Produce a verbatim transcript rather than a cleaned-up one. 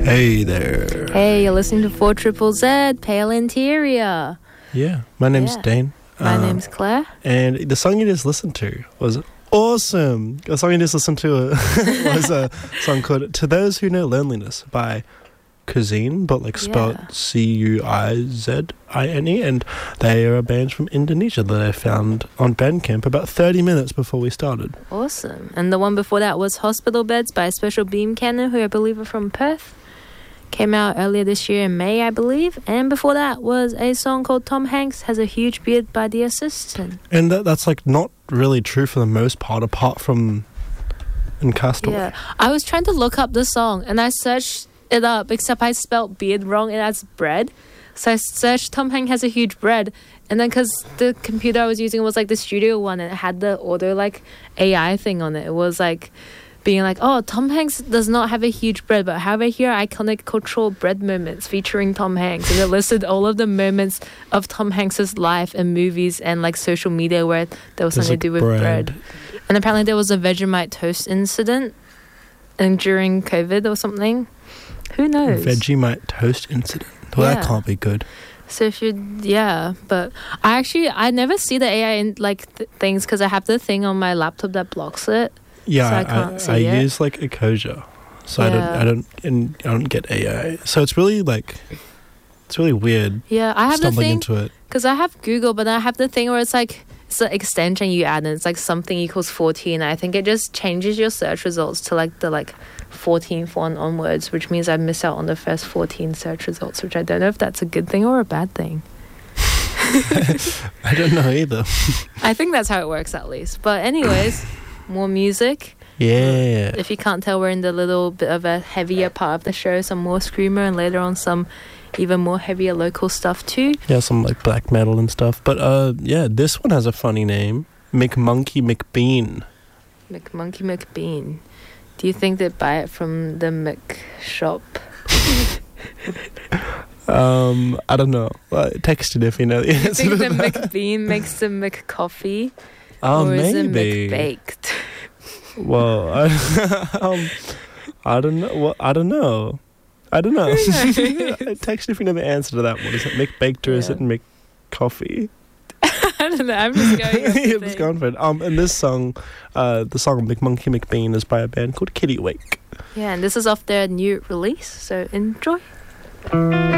Hey there. Hey, you're listening to four Triple Z, Pale Interior. Yeah, my name's Yeah. Dane. My Uh, name's Claire. And the song you just listened to was awesome. The song you just listened to was a song called To Those Who Know Loneliness by Cuisine, but like spelled Yeah. C U I Z I N E. And they are a band from Indonesia that I found on Bandcamp about thirty minutes before we started. Awesome. And the one before that was Hospital Beds by Special Beam Cannon, who I believe are from Perth. Came out earlier this year in May, I believe. And before that was a song called Tom Hanks Has a Huge Beard by The Assistant. And that, that's like not really true for the most part, apart from in Castaway. Yeah. I was trying to look up the song and I searched it up, except I spelled beard wrong and that's bread. So I searched Tom Hanks Has a Huge Bread. And then because the computer I was using was like the studio one and it had the auto like A I thing on it. It was like being like, oh, Tom Hanks does not have a huge bread, but however here iconic cultural bread moments featuring Tom Hanks. And it listed all of the moments of Tom Hanks's life and movies and like social media where there was There's, something like, to do with bread. bread. And apparently there was a Vegemite toast incident and during COVID or something. Who knows? Vegemite toast incident. Well, Yeah. that can't be good. So if you, yeah, but I actually, I never see the A I in like th- things because I have the thing on my laptop that blocks it. Yeah, So I I, can't I, see I it. use like Ecosia, so I don't, Yeah. I don't, and I don't get A I. So it's really like, it's really weird Yeah, I have the stumbling thing into it. because I have Google, but I have the thing where it's like it's an extension you add, and it's like something equals fourteen. I think it just changes your search results to like the like fourteenth one onwards, which means I miss out on the first fourteen search results, which I don't know if that's a good thing or a bad thing. I don't know either. I think that's how it works at least. But anyways, more music. Yeah. If you can't tell, we're in the little bit of a heavier part of the show, some more screamer, and later on some even more heavier local stuff too. Yeah, some like black metal and stuff. But uh, yeah, this one has a funny name. McMonkey McBean. McMonkey McBean. Do you think they buy it from the Mc shop? Um, I don't know. Uh, text it if you know the Do you answer think to the that. McBean makes the McCoffee? Oh, or is maybe. it McBaked? Well, I, um, I don't know. Well, I don't know. I don't know. Text if you know the answer to that one. Is it McBaked or is Yeah. it McCoffee? I don't know. I'm just going with the Yeah, just thing. going for it. Um, and this song, uh, the song McMonkey McBean is by a band called Kitty Wake. Yeah, and this is off their new release, so enjoy.